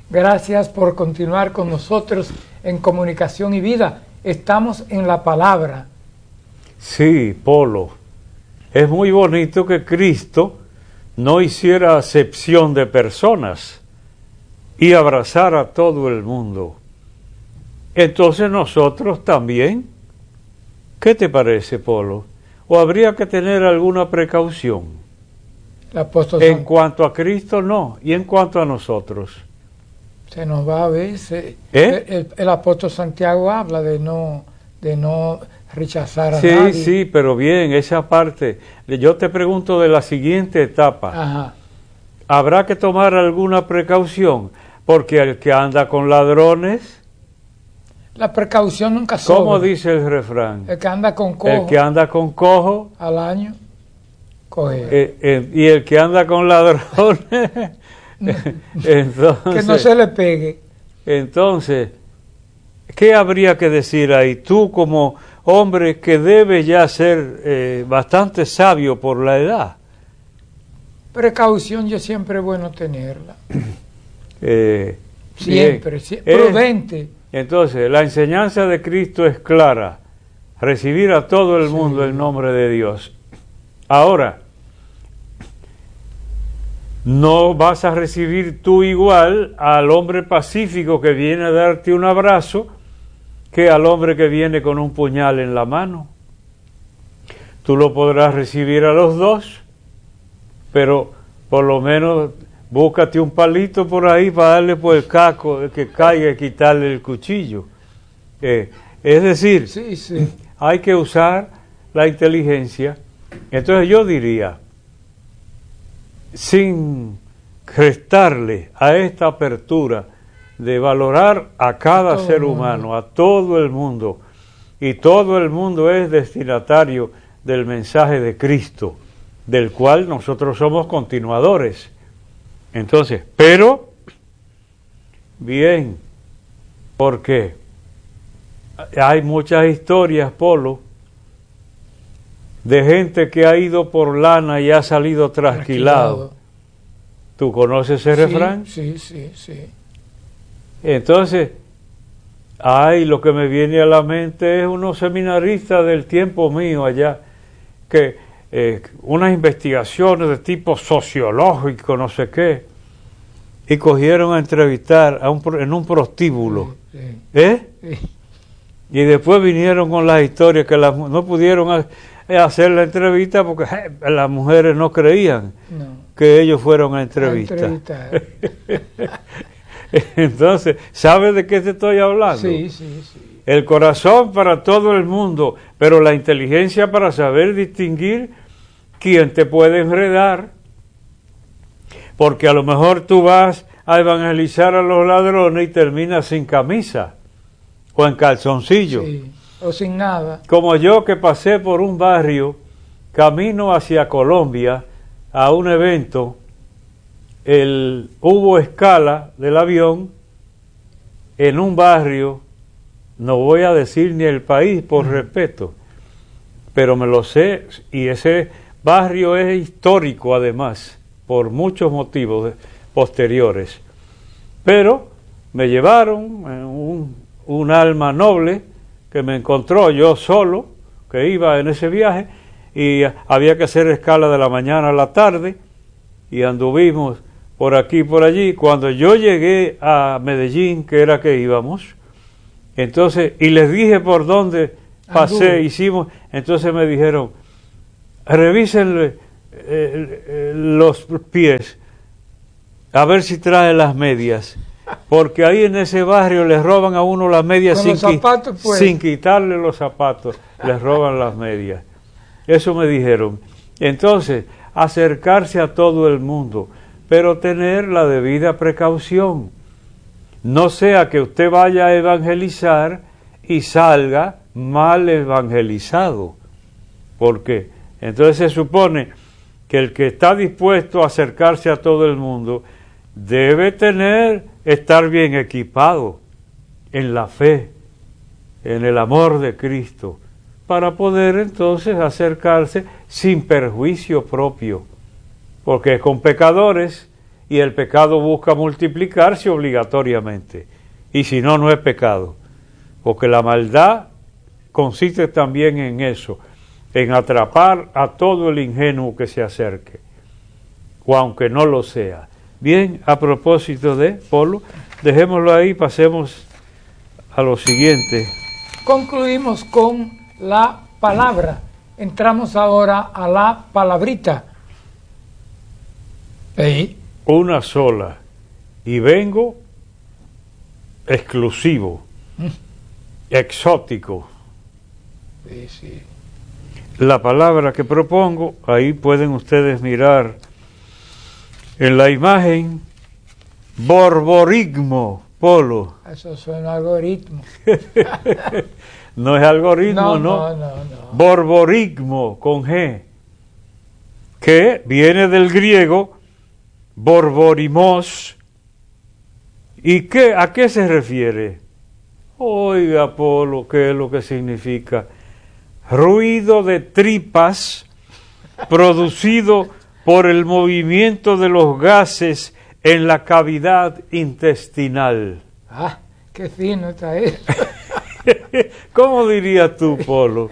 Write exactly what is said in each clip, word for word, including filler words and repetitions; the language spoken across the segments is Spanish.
Gracias por continuar con nosotros en Comunicación y Vida. Estamos en la palabra. Sí, Polo. Es muy bonito que Cristo no hiciera acepción de personas y abrazara a todo el mundo. Entonces nosotros también. ¿Qué te parece, Polo? ¿O habría que tener alguna precaución? El apóstol En San... cuanto a Cristo, no. ¿Y en cuanto a nosotros? Se nos va a ver. Se... ¿Eh? El, el apóstol Santiago habla de no, de no rechazar a sí, nadie. Sí, sí, pero bien, esa parte. Yo te pregunto de la siguiente etapa. Ajá. ¿Habrá que tomar alguna precaución? Porque el que anda con ladrones... La precaución nunca sobra. ¿Cómo dice el refrán? El que anda con cojo. El que anda con cojo. Al año, coge. Eh, eh, y el que anda con ladrones. entonces, que no se le pegue. Entonces, ¿qué habría que decir ahí? Tú como hombre que debes ya ser eh, bastante sabio por la edad. Precaución yo siempre es bueno tenerla. eh, siempre, siempre. Prudente. Eh, Entonces, la enseñanza de Cristo es clara, recibir a todo el mundo sí. en nombre de Dios. Ahora, no vas a recibir tú igual al hombre pacífico que viene a darte un abrazo que al hombre que viene con un puñal en la mano. Tú lo podrás recibir a los dos, pero por lo menos... búscate un palito por ahí para darle por el caco que caiga y quitarle el cuchillo. Eh, es decir, sí, sí. hay que usar la inteligencia. Entonces yo diría, sin restarle a esta apertura de valorar a cada todo ser humano, a todo el mundo, y todo el mundo es destinatario del mensaje de Cristo, del cual nosotros somos continuadores. Entonces, pero, bien, porque hay muchas historias, Polo, de gente que ha ido por lana y ha salido trasquilado. trasquilado. ¿Tú conoces ese sí, refrán? Sí, sí, sí. Entonces, ay, lo que me viene a la mente es unos seminaristas del tiempo mío allá, que... Eh, unas investigaciones de tipo sociológico, no sé qué, y cogieron a entrevistar a un, en un prostíbulo, sí, sí. ¿eh? Sí. Y después vinieron con las historias que las, no pudieron a, a hacer la entrevista porque eh, las mujeres no creían no. que ellos fueron a entrevistar. Entonces, ¿sabes de qué te estoy hablando? Sí, sí, sí. El corazón para todo el mundo, pero la inteligencia para saber distinguir quién te puede enredar, porque a lo mejor tú vas a evangelizar a los ladrones y terminas sin camisa o en calzoncillo. Sí, o sin nada. Como yo que pasé por un barrio camino hacia Colombia a un evento, el, hubo escala del avión en un barrio. No voy a decir ni el país por mm. respeto, pero me lo sé, y ese barrio es histórico además, por muchos motivos posteriores. Pero me llevaron un, un alma noble que me encontró yo solo, que iba en ese viaje, y había que hacer escala de la mañana a la tarde, y anduvimos por aquí y por allí. Cuando yo llegué a Medellín, que era que íbamos, entonces, y les dije por dónde pasé, Anduvo. hicimos, entonces me dijeron, revisen eh, eh, los pies, a ver si trae las medias, porque ahí en ese barrio les roban a uno las medias sin, zapatos, qui pues. sin quitarle los zapatos, les roban las medias. Eso me dijeron. Entonces, acercarse a todo el mundo, pero tener la debida precaución. No sea que usted vaya a evangelizar y salga mal evangelizado. Porque entonces se supone que el que está dispuesto a acercarse a todo el mundo debe tener, estar bien equipado en la fe, en el amor de Cristo, para poder entonces acercarse sin perjuicio propio. Porque con pecadores y el pecado busca multiplicarse obligatoriamente. Y si no, no es pecado. Porque la maldad consiste también en eso, en atrapar a todo el ingenuo que se acerque, o aunque no lo sea. Bien, a propósito de Polo, dejémoslo ahí, pasemos a lo siguiente. Concluimos con la palabra. Entramos ahora a la palabrita. ¿Sí? Una sola. Y vengo exclusivo, mm. exótico. Sí, sí. La palabra que propongo, ahí pueden ustedes mirar en la imagen, borborigmo, Polo. Eso suena algoritmo. No es algoritmo, no, no. No, no, no. Borborigmo, con G, que viene del griego borborimos. ¿Y qué, a qué se refiere? Oiga, Polo, ¿qué es lo que significa? Ruido de tripas producido por el movimiento de los gases en la cavidad intestinal. Ah, qué fino está eso. ¿Cómo dirías tú, Polo?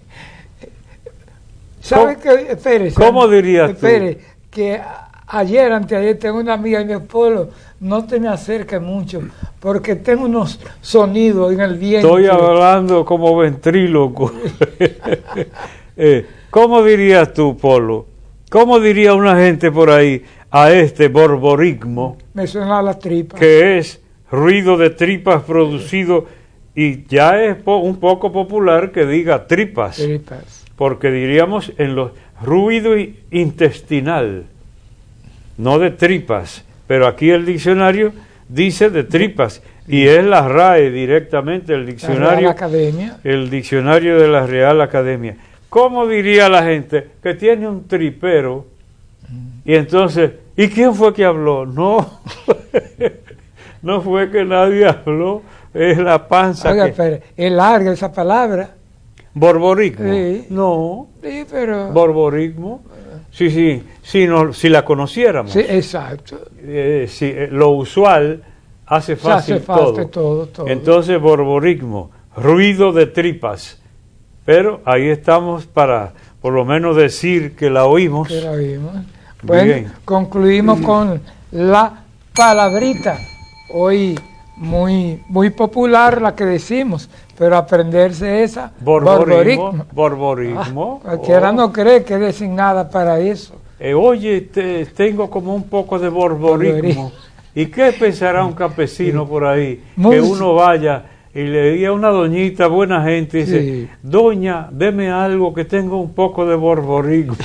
¿Sabes qué? Espere, ¿Cómo dirías espere, tú? que ayer, anteayer, tengo una amiga y me dijo, Polo, no te me acerques mucho, porque tengo unos sonidos en el viento. Estoy hablando como ventríloco. eh, ¿Cómo dirías tú, Polo? ¿Cómo diría una gente por ahí a este borborigmo? Me suena a las tripas. Que es ruido de tripas producido, y ya es po- un poco popular que diga tripas, Tripas. porque diríamos en los ruido intestinal, no de tripas, pero aquí el diccionario dice de tripas, y es la R A E directamente, el La diccionario, Real Academia. el diccionario de la Real Academia. ¿Cómo diría la gente que tiene un tripero? Y entonces, ¿y quién fue que habló? No, no fue que nadie habló, es la panza. Oiga, que... pero es larga esa palabra. ¿Borborigmo? Sí. No. Sí, pero... ¿Borborigmo? Sí, sí, sí, no, si la conociéramos. Sí, exacto. Eh, sí, eh, lo usual hace fácil, Se hace fácil todo. todo, todo. Entonces, borborigmo, ruido de tripas. Pero ahí estamos para, por lo menos, decir que la oímos. Que la oímos. Bueno, Bien. concluimos con la palabrita. Hoy muy muy popular la que decimos, pero aprenderse esa. Borborigmo. Borborigmo. Ah, cualquiera Oh. no cree que es designada para eso. Eh, oye, te, tengo como un poco de borborigmo. Borborigmo. ¿Y qué pensará un campesino Sí. por ahí? Muy Que uno vaya y le diga a una doñita, buena gente, y dice, Sí. doña, deme algo que tenga un poco de borborigmo.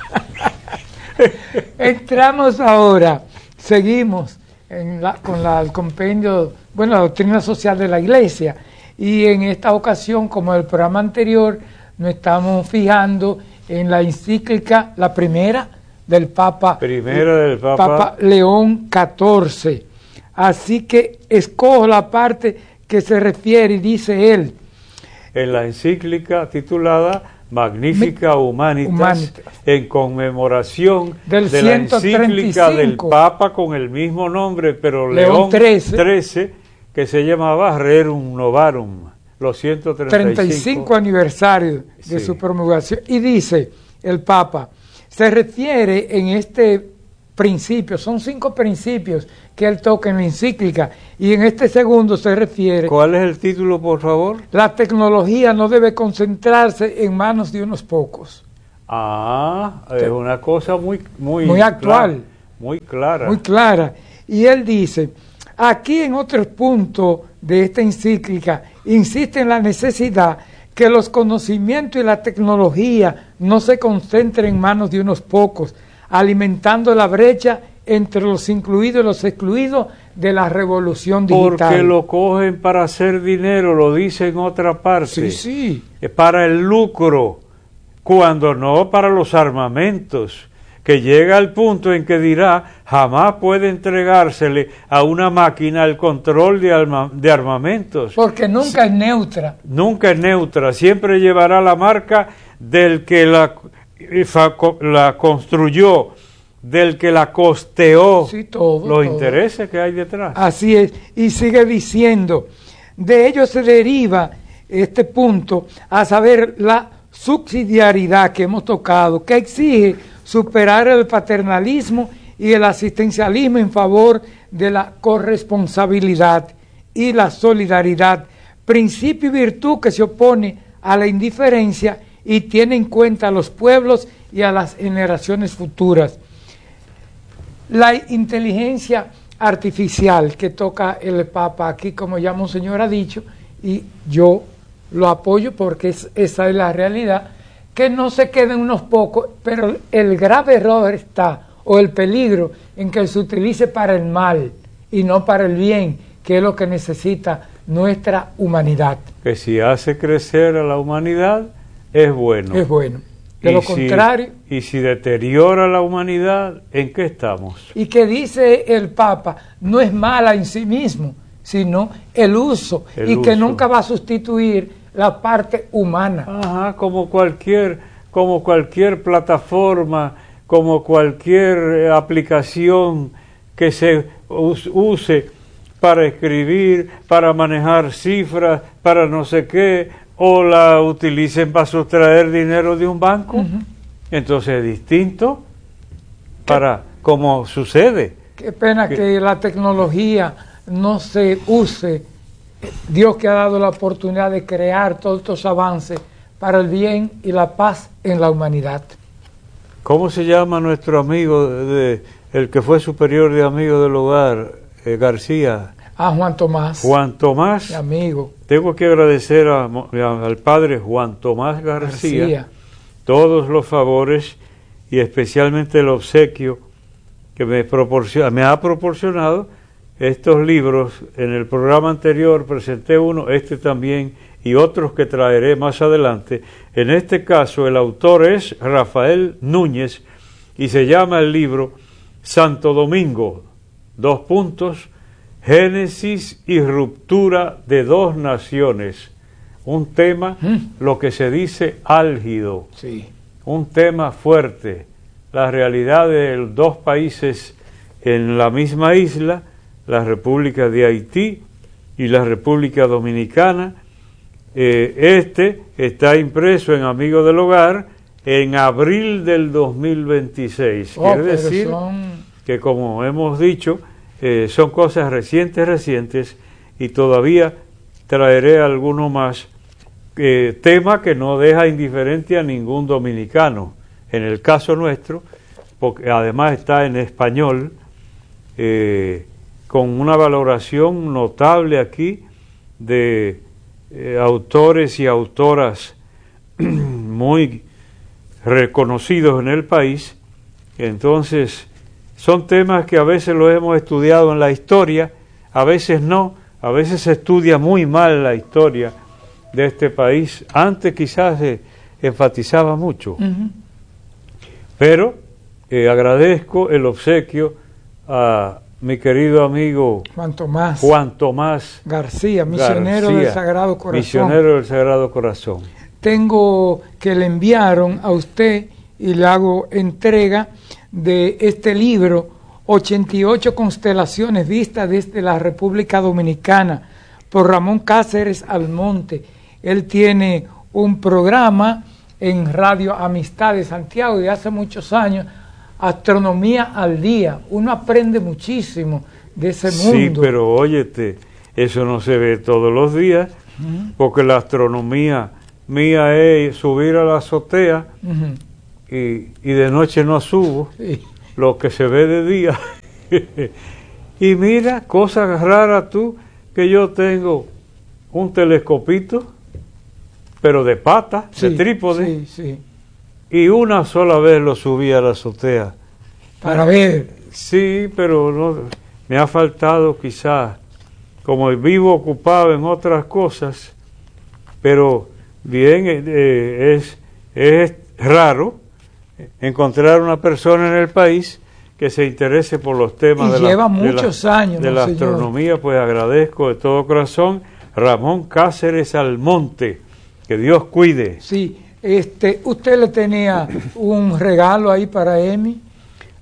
Entramos ahora, seguimos en la, con la, el compendio, bueno, la doctrina social de la Iglesia, y en esta ocasión, como el programa anterior, nos estamos fijando en la encíclica, la primera del Papa, Primera del Papa. Papa León catorce. Así que escojo la parte que se refiere, y dice él, En la encíclica titulada Magnifica Humanitas, Humanitas, en conmemoración del de la ciento treinta y encíclica del cinco. Papa con el mismo nombre, pero León León trece. trece, que se llamaba Rerum Novarum, los ciento treinta y cinco. treinta y cinco aniversario de Sí. su promulgación. Y dice el Papa, se refiere en este principio, son cinco principios que él toca en la encíclica, y en este segundo se refiere, ¿Cuál es el título, por favor? la tecnología no debe concentrarse en manos de unos pocos. Ah, es una cosa muy, muy, Muy actual. clara, muy clara. Muy clara. Y él dice, aquí en otro punto de esta encíclica, insiste en la necesidad que los conocimientos y la tecnología no se concentren en manos de unos pocos, alimentando la brecha entre los incluidos y los excluidos de la revolución digital. Porque lo cogen para hacer dinero, lo dice en otra parte. Sí, sí. Es para el lucro, cuando no para los armamentos, que llega al punto en que dirá, jamás puede entregársele a una máquina el control de, arma, de armamentos. Porque nunca es neutra. Nunca es neutra, siempre llevará la marca del que la, la construyó, del que la costeó, sí, todo, los todo. intereses que hay detrás. Así es, y sigue diciendo, de ello se deriva este punto, a saber, la subsidiariedad que hemos tocado, que exige superar el paternalismo y el asistencialismo en favor de la corresponsabilidad y la solidaridad, principio y virtud que se opone a la indiferencia y tiene en cuenta a los pueblos y a las generaciones futuras. La inteligencia artificial que toca el Papa aquí, como ya Monseñor ha dicho, y yo lo apoyo porque es, esa es la realidad, que no se queden unos pocos, pero el grave error está, o el peligro, en que se utilice para el mal y no para el bien, que es lo que necesita nuestra humanidad. Que si hace crecer a la humanidad, es bueno. Es bueno. De y lo si, contrario... Y si deteriora la humanidad, ¿en qué estamos? Y que dice el Papa, no es mala en sí mismo, sino el uso, el y uso. que nunca va a sustituir la parte humana. Ajá, como cualquier, como cualquier plataforma, como cualquier eh, aplicación que se us, use para escribir, para manejar cifras, para no sé qué, o la utilicen para sustraer dinero de un banco. Uh-huh. Entonces es distinto para como sucede. Qué pena que, que la tecnología no se use. Dios que ha dado la oportunidad de crear todos estos avances para el bien y la paz en la humanidad. ¿Cómo se llama nuestro amigo, de, el que fue superior de amigo del hogar, eh, García? Ah, Juan Tomás. Juan Tomás. Mi amigo. Tengo que agradecer a, a, al padre Juan Tomás García, García todos los favores y especialmente el obsequio que me, proporciona, me ha proporcionado estos libros. En el programa anterior presenté uno, este también, y otros que traeré más adelante. En este caso el autor es Rafael Núñez y se llama el libro Santo Domingo, dos puntos, Génesis y ruptura de dos naciones. Un tema, ¿Mm? lo que se dice álgido, sí. un tema fuerte, la realidad de dos países en la misma isla, la República de Haití y la República Dominicana. Eh, este está impreso en Amigo del Hogar en abril del dos mil veintiséis. Oh, Quiere decir son... que, como hemos dicho, eh, son cosas recientes, recientes, y todavía traeré alguno más, eh, tema que no deja indiferente a ningún dominicano. En el caso nuestro, porque además está en español, eh, con una valoración notable aquí de eh, autores y autoras muy reconocidos en el país. Entonces, son temas que a veces los hemos estudiado en la historia, a veces no, a veces se estudia muy mal la historia de este país. Antes quizás se enfatizaba mucho. Uh-huh. Pero eh, agradezco el obsequio a mi querido amigo Juan Tomás, Juan Tomás García, misionero García, del Sagrado Corazón. Misionero del Sagrado Corazón. Tengo que le enviaron a usted y le hago entrega de este libro, ochenta y ocho constelaciones vistas desde la República Dominicana, por Ramón Cáceres Almonte. Él tiene un programa en Radio Amistad de Santiago de hace muchos años, Astronomía al Día. Uno aprende muchísimo de ese mundo. Sí, pero óyete, eso no se ve todos los días, uh-huh. porque la astronomía mía es subir a la azotea, uh-huh. y, y de noche no subo, sí. lo que se ve de día. Y mira, cosas raras tú, que yo tengo un telescopito, pero de pata, sí, de trípode, sí, sí. y una sola vez lo subí a la azotea. Para ver. Sí, pero no, me ha faltado quizás, como vivo ocupado en otras cosas, pero bien, eh, es, es raro encontrar una persona en el país que se interese por los temas y de lleva la, muchos de la, años, de la astronomía. Pues agradezco de todo corazón. Ramón Cáceres Almonte, que Dios cuide. Sí, este, usted le tenía un regalo ahí para Emi.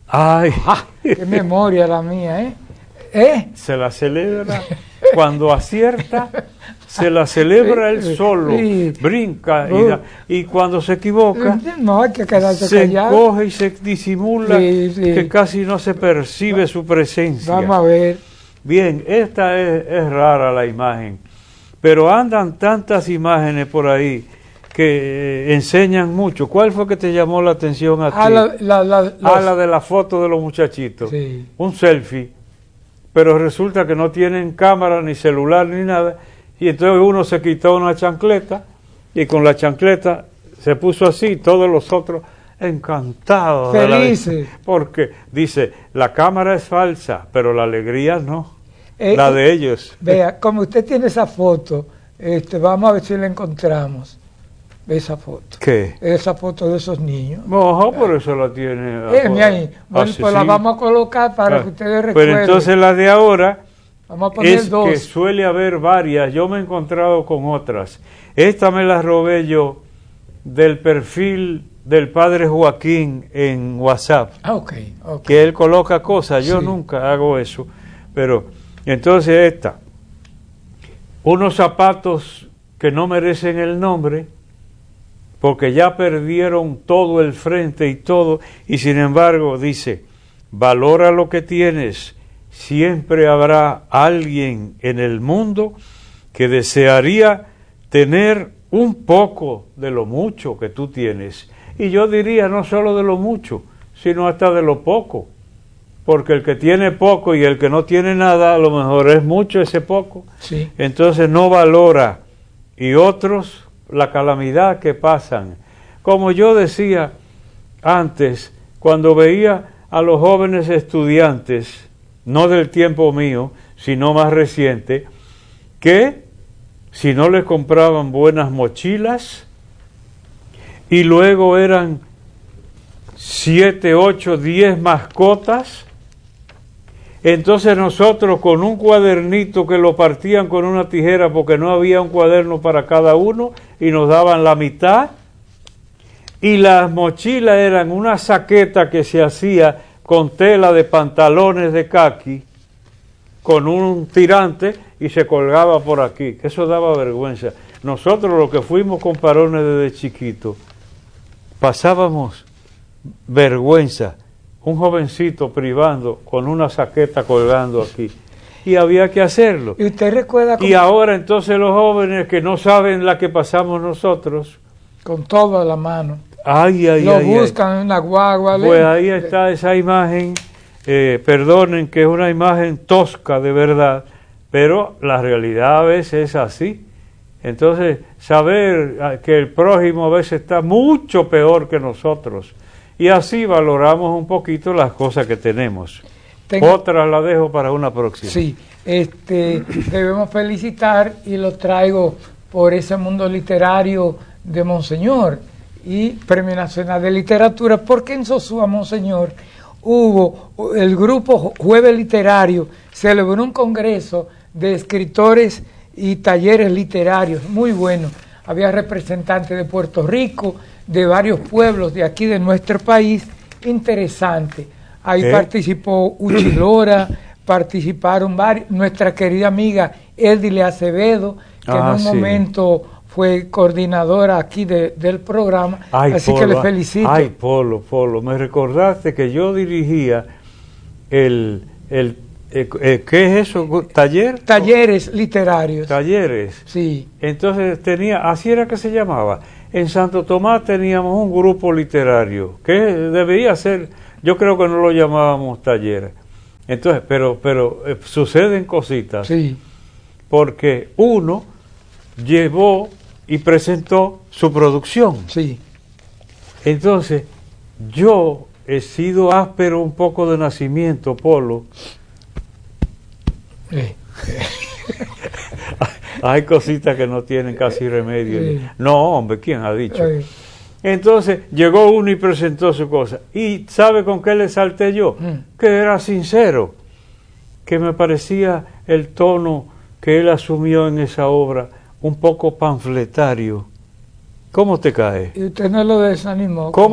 Ay, ¡Ah! ¡Qué memoria la mía, eh! ¿Eh? Se la celebra cuando acierta, se la celebra él solo, Sí. brinca y, Uh. da- y cuando se equivoca No, hay que quedarse se callado. encoge y se disimula, Sí, sí. que casi no se percibe su presencia. Vamos a ver. Bien, esta es, es rara la imagen, pero andan tantas imágenes por ahí que eh, enseñan mucho. ¿Cuál fue que te llamó la atención a ti? Ah, la, la, la, los- Ah, la de la foto de los muchachitos. Sí. Un selfie, pero resulta que no tienen cámara, ni celular, ni nada. Y entonces uno se quitó una chancleta y con la chancleta se puso así, todos los otros encantados. de la- Felices. porque dice, la cámara es falsa, pero la alegría no. Eh, la de ellos. Vea, como usted tiene esa foto, este, vamos a ver si la encontramos. Esa foto. ¿Qué? Esa foto de esos niños. Ojo, por eso la tiene. Eh, mira ahí. Bueno, así, pues la sí. vamos a colocar para Ah, que ustedes recuerden. Pero entonces la de ahora Vamos a poner es dos. que suele haber varias. Yo me he encontrado con otras. Esta me la robé yo del perfil del padre Joaquín en WhatsApp, Ah, ok, ok. que él coloca cosas. Yo Sí. nunca hago eso. Pero entonces esta, unos zapatos que no merecen el nombre, porque ya perdieron todo el frente y todo, y sin embargo dice, valora lo que tienes, siempre habrá alguien en el mundo que desearía tener un poco de lo mucho que tú tienes, y yo diría no solo de lo mucho, sino hasta de lo poco, porque el que tiene poco y el que no tiene nada, a lo mejor es mucho ese poco, Sí. entonces no valora, y otros la calamidad que pasan. Como yo decía antes, cuando veía a los jóvenes estudiantes, no del tiempo mío, sino más reciente, que si no les compraban buenas mochilas, y luego eran siete, ocho, diez mascotas, entonces nosotros con un cuadernito que lo partían con una tijera porque no había un cuaderno para cada uno y nos daban la mitad, y las mochilas eran una saqueta que se hacía con tela de pantalones de caqui con un tirante y se colgaba por aquí, que eso daba vergüenza. Nosotros los que fuimos comparones desde chiquitos pasábamos vergüenza, un jovencito privando con una saqueta colgando aquí, y había que hacerlo. ¿Y usted recuerda Y cómo- ahora entonces los jóvenes que no saben la que pasamos nosotros, con todo a la mano? ay, ay, Lo ay, ay. buscan en una guagua. Pues ¿ven? ahí está esa imagen, eh, perdonen que es una imagen tosca de verdad, pero la realidad a veces es así. Entonces, saber ah, que el prójimo a veces está mucho peor que nosotros, y así valoramos un poquito las cosas que tenemos. Tengo- Otras las dejo para una próxima. Sí, este, debemos felicitar y lo traigo por ese mundo literario de Monseñor y Premio Nacional de Literatura, porque en Sosúa, Monseñor, hubo el grupo Jueves Literario, celebró un congreso de escritores y talleres literarios muy buenos. Había representantes de Puerto Rico, de varios pueblos de aquí de nuestro país, interesante. Ahí ¿Eh? participó Uchi Lora, participaron varios, nuestra querida amiga Edile Acevedo, que Ah, en un sí. momento fue coordinadora aquí de- del programa, Ay, así Polo, que le felicito. Ay, Polo, Polo, me recordaste que yo dirigía el, el eh, eh, ¿qué es eso? ¿Taller? Talleres literarios. Talleres. Sí, Entonces tenía, así era que se llamaba. En Santo Tomás teníamos un grupo literario que debía ser, yo creo que no lo llamábamos taller. Entonces, pero, pero eh, suceden cositas, sí. porque uno llevó y presentó su producción. Sí, Entonces, yo he sido áspero un poco de nacimiento, Polo. eh, Hay cositas que no tienen casi remedio. Sí. No, hombre, ¿quién ha dicho? eh, Entonces llegó uno y presentó su cosa. ¿Y sabe con qué le salté yo? Mm. Que era sincero, que me parecía el tono que él asumió en esa obra un poco panfletario. ¿Cómo te cae? y usted no lo desanimó. ¿Cómo?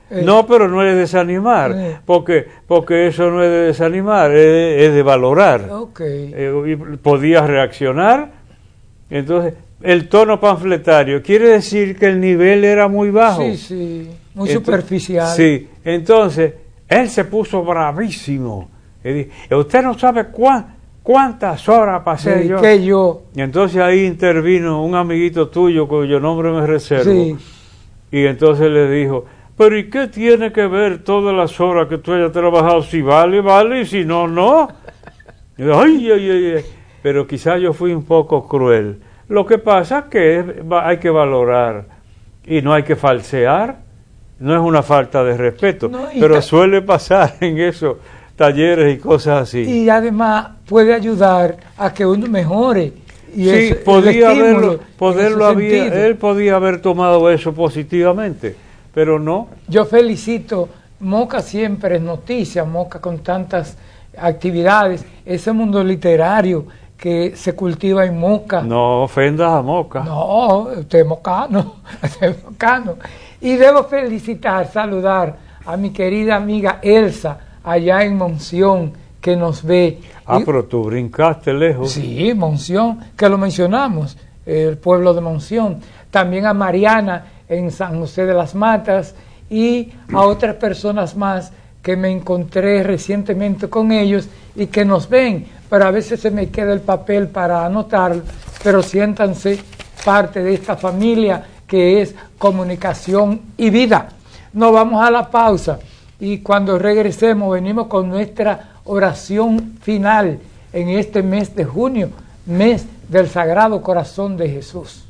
Eh, no, pero no es desanimar, eh. porque porque eso no es de desanimar, es, es de valorar. Okay. Eh, y podía reaccionar, entonces el tono panfletario quiere decir que el nivel era muy bajo. Sí, sí, muy Entonces, superficial. Sí, entonces él se puso bravísimo. Y dijo, usted no sabe cuán, cuántas horas pasé Sí, yo. que yo. Y entonces ahí intervino un amiguito tuyo cuyo nombre me reservo. Sí. Y entonces le dijo, pero ¿y qué tiene que ver todas las horas que tú hayas trabajado? Si vale, vale, y si no, no. Y yo, ay, ay, ay, ay. Pero quizás yo fui un poco cruel. Lo que pasa es que es, hay que valorar y no hay que falsear. No es una falta de respeto, No, pero suele pasar en esos talleres y cosas así. Y además puede ayudar a que uno mejore. Y sí, es, podía el haberlo, poderlo había, sentido. él podía haber tomado eso positivamente, pero no. Yo felicito, Moca siempre es noticia, Moca con tantas actividades, ese mundo literario que se cultiva en Moca. No ofendas a Moca. No, usted es mocano, usted es mocano. Y debo felicitar, saludar a mi querida amiga Elsa, allá en Monción, que nos ve. Ah, y, pero tú brincaste lejos. Sí, Monción, que lo mencionamos, el pueblo de Monción. También a Mariana en San José de las Matas y a otras personas más que me encontré recientemente con ellos y que nos ven, pero a veces se me queda el papel para anotarlo, pero siéntanse parte de esta familia que es Comunicación y Vida. Nos vamos a la pausa y cuando regresemos venimos con nuestra oración final en este mes de junio, mes del Sagrado Corazón de Jesús.